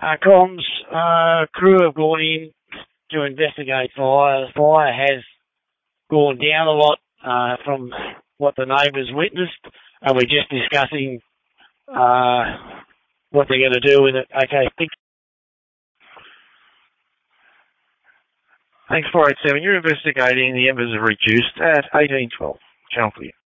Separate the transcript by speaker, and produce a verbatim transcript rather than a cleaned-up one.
Speaker 1: Uh, comms, uh, crew have gone in to investigate fire. The fire has gone down a lot uh, from what the neighbours witnessed, and we're just discussing uh, what they're going to do with it. Okay, thanks.
Speaker 2: Thanks, four eight seven. You're investigating the embers have reduced at eighteen twelve. Channel for you.